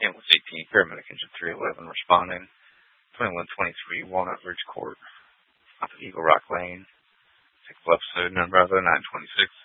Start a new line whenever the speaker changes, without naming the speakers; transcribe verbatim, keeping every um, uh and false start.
Ambulance eighteen, paramedic engine three eleven responding. twenty-one twenty-three Walnut Ridge Court, off of Eagle Rock Lane. Six episode number of nine twenty-six.